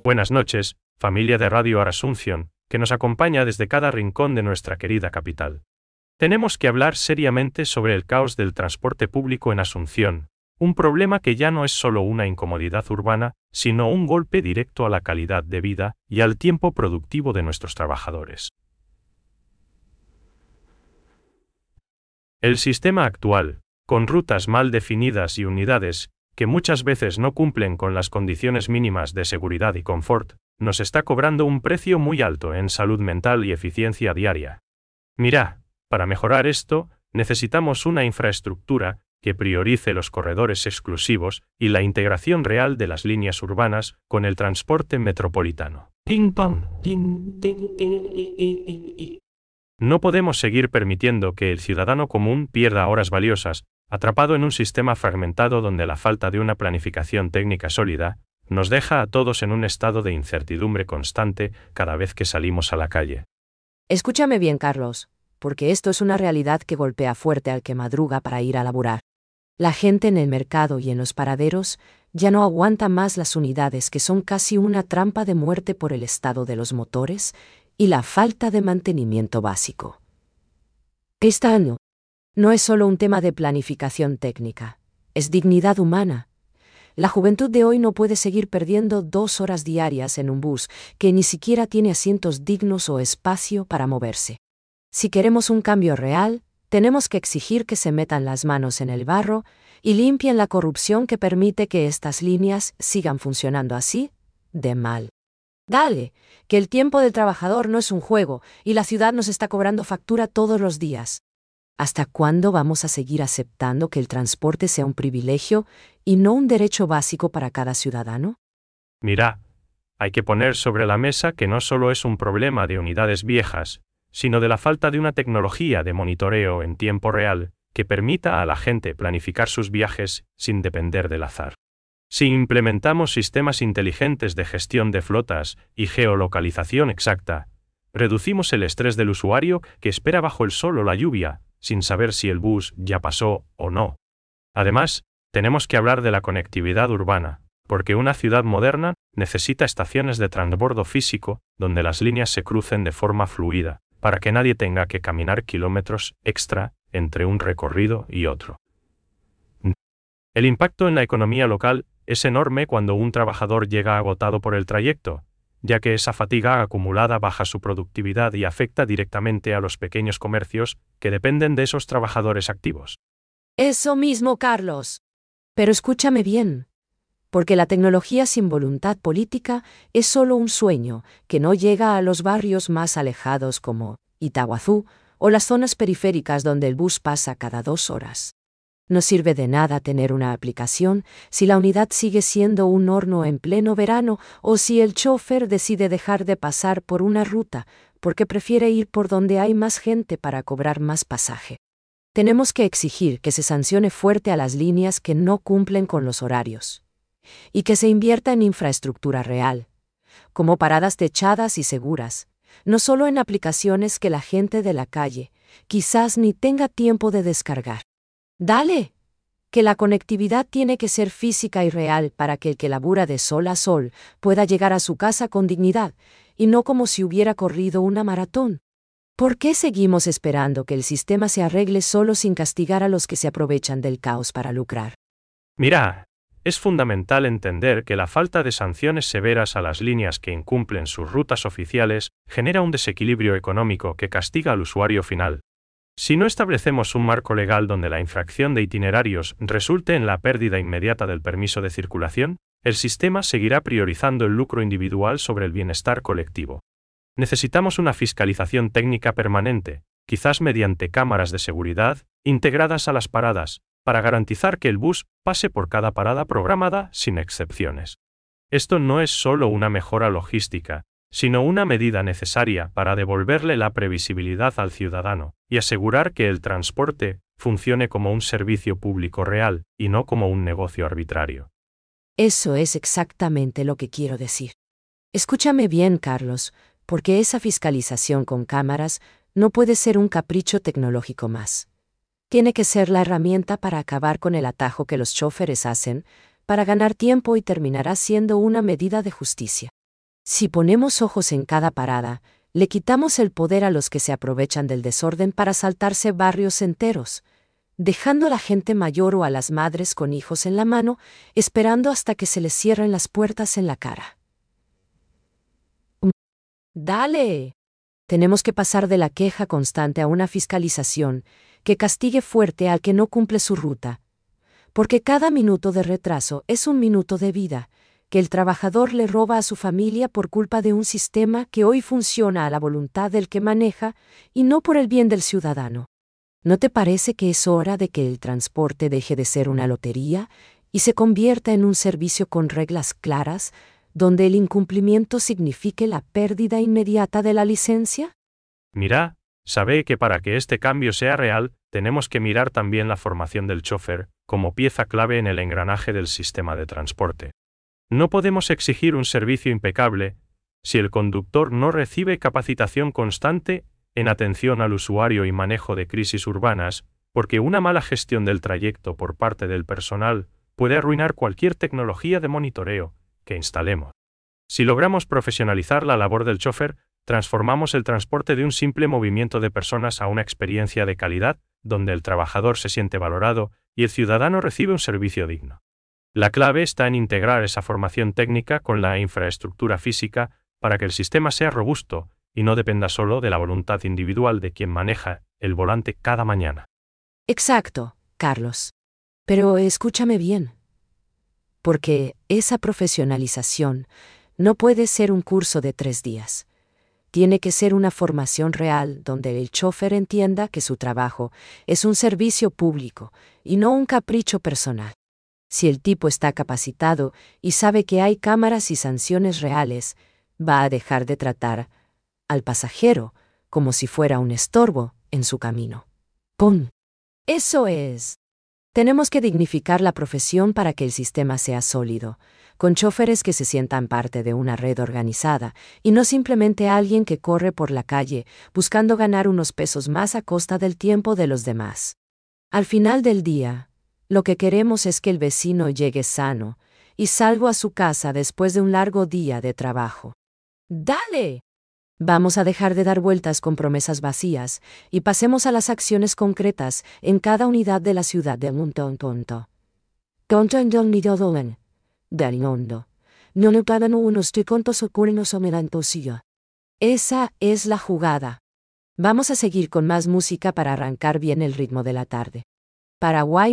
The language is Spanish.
Buenas noches, familia de Radio Asunción, que nos acompaña desde cada rincón de nuestra querida capital. Tenemos que hablar seriamente sobre el caos del transporte público en Asunción, un problema que ya no es solo una incomodidad urbana, sino un golpe directo a la calidad de vida y al tiempo productivo de nuestros trabajadores. El sistema actual, con rutas mal definidas y unidades que muchas veces no cumplen con las condiciones mínimas de seguridad y confort, nos está cobrando un precio muy alto en salud mental y eficiencia diaria. Mira, para mejorar esto, necesitamos una infraestructura que priorice los corredores exclusivos y la integración real de las líneas urbanas con el transporte metropolitano. No podemos seguir permitiendo que el ciudadano común pierda horas valiosas, atrapado en un sistema fragmentado donde la falta de una planificación técnica sólida nos deja a todos en un estado de incertidumbre constante cada vez que salimos a la calle. Escúchame bien, Carlos, porque esto es una realidad que golpea fuerte al que madruga para ir a laburar. La gente en el mercado y en los paraderos ya no aguanta más las unidades que son casi una trampa de muerte por el estado de los motores y la falta de mantenimiento básico. Este año no es solo un tema de planificación técnica, es dignidad humana. La juventud de hoy no puede seguir perdiendo 2 horas diarias en un bus que ni siquiera tiene asientos dignos o espacio para moverse. Si queremos un cambio real, tenemos que exigir que se metan las manos en el barro y limpien la corrupción que permite que estas líneas sigan funcionando así, de mal. Dale, que el tiempo del trabajador no es un juego y la ciudad nos está cobrando factura todos los días. ¿Hasta cuándo vamos a seguir aceptando que el transporte sea un privilegio y no un derecho básico para cada ciudadano? Mira, hay que poner sobre la mesa que no solo es un problema de unidades viejas, sino de la falta de una tecnología de monitoreo en tiempo real que permita a la gente planificar sus viajes sin depender del azar. Si implementamos sistemas inteligentes de gestión de flotas y geolocalización exacta, reducimos el estrés del usuario que espera bajo el sol o la lluvia, sin saber si el bus ya pasó o no. Además, tenemos que hablar de la conectividad urbana, porque una ciudad moderna necesita estaciones de transbordo físico donde las líneas se crucen de forma fluida, para que nadie tenga que caminar kilómetros extra entre un recorrido y otro. El impacto en la economía local es enorme cuando un trabajador llega agotado por el trayecto, ya que esa fatiga acumulada baja su productividad y afecta directamente a los pequeños comercios que dependen de esos trabajadores activos. Eso mismo, Carlos. Pero escúchame bien, porque la tecnología sin voluntad política es solo un sueño que no llega a los barrios más alejados como Itaguazú o las zonas periféricas donde el bus pasa cada 2 horas. No sirve de nada tener una aplicación si la unidad sigue siendo un horno en pleno verano o si el chofer decide dejar de pasar por una ruta porque prefiere ir por donde hay más gente para cobrar más pasaje. Tenemos que exigir que se sancione fuerte a las líneas que no cumplen con los horarios y que se invierta en infraestructura real, como paradas techadas y seguras, no solo en aplicaciones que la gente de la calle quizás ni tenga tiempo de descargar. Dale, que la conectividad tiene que ser física y real para que el que labura de sol a sol pueda llegar a su casa con dignidad, y no como si hubiera corrido una maratón. ¿Por qué seguimos esperando que el sistema se arregle solo sin castigar a los que se aprovechan del caos para lucrar? Mira, es fundamental entender que la falta de sanciones severas a las líneas que incumplen sus rutas oficiales genera un desequilibrio económico que castiga al usuario final. Si no establecemos un marco legal donde la infracción de itinerarios resulte en la pérdida inmediata del permiso de circulación, el sistema seguirá priorizando el lucro individual sobre el bienestar colectivo. Necesitamos una fiscalización técnica permanente, quizás mediante cámaras de seguridad integradas a las paradas, para garantizar que el bus pase por cada parada programada sin excepciones. Esto no es solo una mejora logística, sino una medida necesaria para devolverle la previsibilidad al ciudadano y asegurar que el transporte funcione como un servicio público real y no como un negocio arbitrario. Eso es exactamente lo que quiero decir. Escúchame bien, Carlos, porque esa fiscalización con cámaras no puede ser un capricho tecnológico más. Tiene que ser la herramienta para acabar con el atajo que los chóferes hacen, para ganar tiempo y terminará siendo una medida de justicia. Si ponemos ojos en cada parada, le quitamos el poder a los que se aprovechan del desorden para saltarse barrios enteros, dejando a la gente mayor o a las madres con hijos en la mano, esperando hasta que se les cierren las puertas en la cara. ¡Dale! Tenemos que pasar de la queja constante a una fiscalización que castigue fuerte al que no cumple su ruta, porque cada minuto de retraso es un minuto de vida que el trabajador le roba a su familia por culpa de un sistema que hoy funciona a la voluntad del que maneja y no por el bien del ciudadano. ¿No te parece que es hora de que el transporte deje de ser una lotería y se convierta en un servicio con reglas claras, donde el incumplimiento signifique la pérdida inmediata de la licencia? Mira, sabe que para que este cambio sea real, tenemos que mirar también la formación del chofer como pieza clave en el engranaje del sistema de transporte. No podemos exigir un servicio impecable si el conductor no recibe capacitación constante en atención al usuario y manejo de crisis urbanas, porque una mala gestión del trayecto por parte del personal puede arruinar cualquier tecnología de monitoreo que instalemos. Si logramos profesionalizar la labor del chofer, transformamos el transporte de un simple movimiento de personas a una experiencia de calidad, donde el trabajador se siente valorado y el ciudadano recibe un servicio digno. La clave está en integrar esa formación técnica con la infraestructura física para que el sistema sea robusto y no dependa solo de la voluntad individual de quien maneja el volante cada mañana. Exacto, Carlos. Pero escúchame bien. Porque esa profesionalización no puede ser un curso de 3 días. Tiene que ser una formación real donde el chofer entienda que su trabajo es un servicio público y no un capricho personal. Si el tipo está capacitado y sabe que hay cámaras y sanciones reales, va a dejar de tratar al pasajero como si fuera un estorbo en su camino. ¡Pum! Eso es. Tenemos que dignificar la profesión para que el sistema sea sólido, con choferes que se sientan parte de una red organizada y no simplemente alguien que corre por la calle buscando ganar unos pesos más a costa del tiempo de los demás. Al final del día, lo que queremos es que el vecino llegue sano y salvo a su casa después de un largo día de trabajo. ¡Dale! Vamos a dejar de dar vueltas con promesas vacías y pasemos a las acciones concretas en cada unidad de la ciudad de Tonto. Esa es la jugada. Vamos a seguir con más música para arrancar bien el ritmo de la tarde. Paraguay